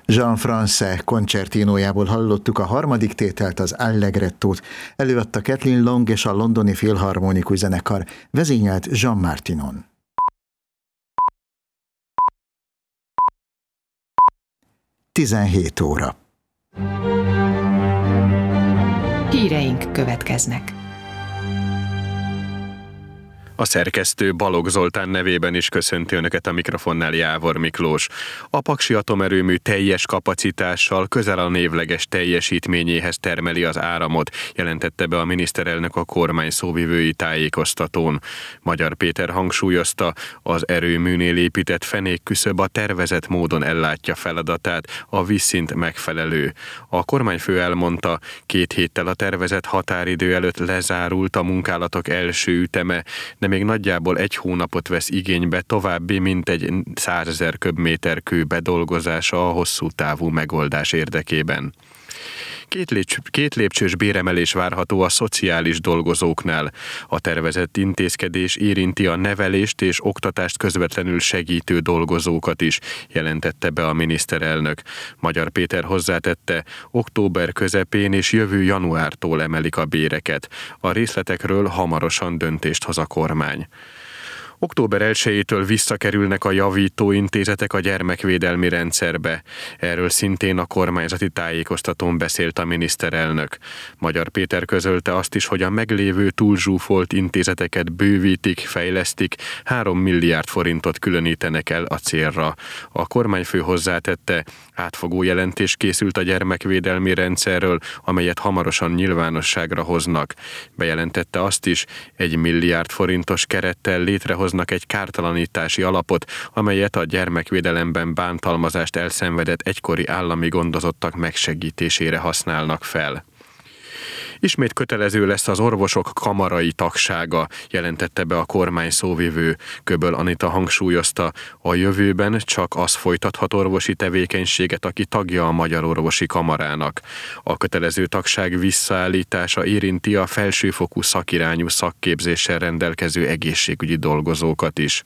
Jean-Français koncertinójából hallottuk a harmadik tételt, az Allegrettót. Előadta Kathleen Long és a Londoni Filharmonikus Zenekar, vezényelt Jean Martinon. Tizenhét óra. Híreink következnek. A szerkesztő Balogh Zoltán nevében is köszönti Önöket a mikrofonnál Jávor Miklós. A Paksi atomerőmű teljes kapacitással közel a névleges teljesítményéhez termeli az áramot, jelentette be a miniszterelnök a kormány szóvivői tájékoztatón. Magyar Péter hangsúlyozta, az erőműnél épített fenékküszöb a tervezett módon ellátja feladatát, a vízszint megfelelő. A kormányfő elmondta, 2 héttel a tervezett határidő előtt lezárult a munkálatok első üteme, de még nagyjából 1 hónapot vesz igénybe további mintegy 100 000 köbméter kő bedolgozása a hosszú távú megoldás érdekében. 2 lépcsős béremelés várható a szociális dolgozóknál. A tervezett intézkedés érinti a nevelést és oktatást közvetlenül segítő dolgozókat is, jelentette be a miniszterelnök. Magyar Péter hozzátette, október közepén és jövő januártól emelik a béreket. A részletekről hamarosan döntést hoz a kormány. Október 1-től visszakerülnek a javítóintézetek a gyermekvédelmi rendszerbe. Erről szintén a kormányzati tájékoztatón beszélt a miniszterelnök. Magyar Péter közölte azt is, hogy a meglévő túlzsúfolt intézeteket bővítik, fejlesztik, 3 milliárd forintot különítenek el a célra. A kormányfő hozzátette, átfogó jelentés készült a gyermekvédelmi rendszerről, amelyet hamarosan nyilvánosságra hoznak. Bejelentette azt is, 1 milliárd forintos kerettel létrehoznak egy kártalanítási alapot, amelyet a gyermekvédelemben bántalmazást elszenvedett egykori állami gondozottak megsegítésére használnak fel. Ismét kötelező lesz az orvosok kamarai tagsága, jelentette be a kormány szóvivő. Köböl Anita hangsúlyozta, a jövőben csak az folytathat orvosi tevékenységet, aki tagja a Magyar Orvosi Kamarának. A kötelező tagság visszaállítása érinti a felsőfokú szakirányú szakképzéssel rendelkező egészségügyi dolgozókat is.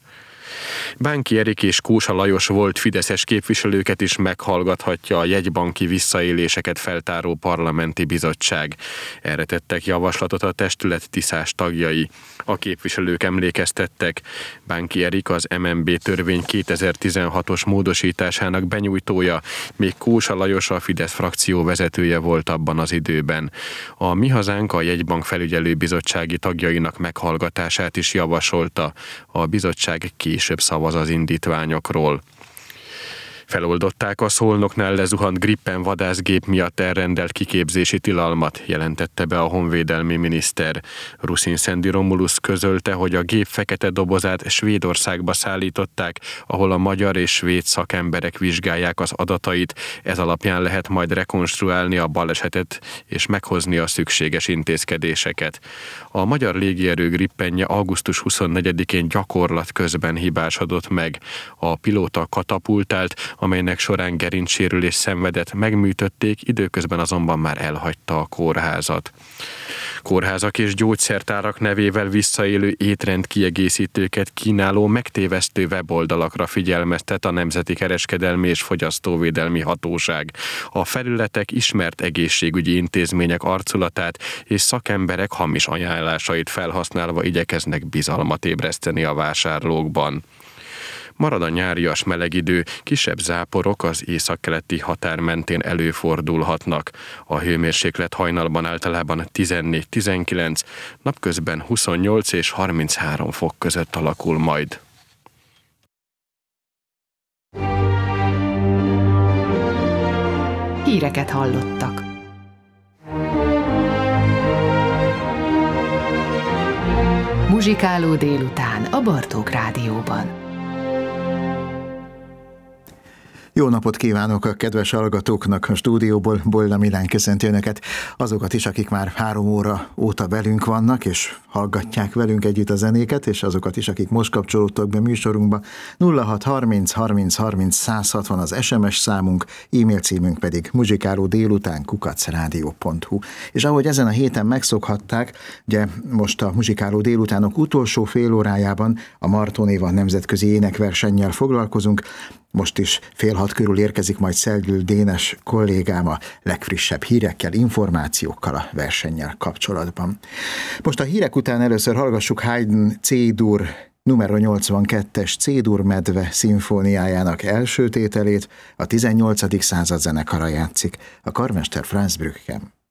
Bánki Erik és Kósa Lajos volt fideszes képviselőket is meghallgathatja a jegybanki visszaéléseket feltáró parlamenti bizottság. Erre tettek javaslatot a testület tiszás tagjai. A képviselők emlékeztettek, Bánki Erik az MNB törvény 2016-os módosításának benyújtója, még Kósa Lajos a Fidesz frakció vezetője volt abban az időben. A Mi Hazánk a jegybank felügyelő bizottsági tagjainak meghallgatását is javasolta. A bizottság később szavaz az indítványokról. Feloldották a Szolnoknál lezuhant Gripen vadászgép miatt elrendelt kiképzési tilalmat, jelentette be a honvédelmi miniszter. Ruszin Szendi Romulusz közölte, hogy a gép fekete dobozát Svédországba szállították, ahol a magyar és svéd szakemberek vizsgálják az adatait, ez alapján lehet majd rekonstruálni a balesetet és meghozni a szükséges intézkedéseket. A magyar légierő Gripenje augusztus 24-én gyakorlat közben hibásodott meg. A pilóta katapultált, amelynek során gerincsérülés szenvedett, megműtötték, időközben azonban már elhagyta a kórházat. Kórházak és gyógyszertárak nevével visszaélő étrendkiegészítőket kínáló megtévesztő weboldalakra figyelmeztet a Nemzeti Kereskedelmi és Fogyasztóvédelmi Hatóság. A felületek ismert egészségügyi intézmények arculatát és szakemberek hamis ajánlásait felhasználva igyekeznek bizalmat ébreszteni a vásárlókban. Marad a nyárias meleg idő, kisebb záporok az északkeleti határ mentén előfordulhatnak. A hőmérséklet hajnalban általában 14-19, napközben 28 és 33 fok között alakul majd. Híreket hallottak. Muzsikáló délután a Bartók Rádióban. Jó napot kívánok a kedves hallgatóknak a stúdióból, Bolyna Milán köszönti Önöket, azokat is, akik már 3 óra óta velünk vannak, és hallgatják velünk együtt a zenéket, és azokat is, akik most kapcsolódtak be műsorunkba. 0630 30 30 160 az SMS számunk, e-mail címünk pedig muzsikálódélután@rádió.hu. És ahogy ezen a héten megszokhatták, ugye most a Muzsikáló délutánok utolsó fél órájában a Marton Éva nemzetközi énekversennyel foglalkozunk. Most is 5:30 körül érkezik majd Szelgül Dénes kollégám a legfrissebb hírekkel, információkkal a versennyel kapcsolatban. Most a hírek után először hallgassuk Haydn C-dur numero 82-es C-dur medve szimfóniájának első tételét, a 18. század zenekara játszik, a karmester Franz Brüggen.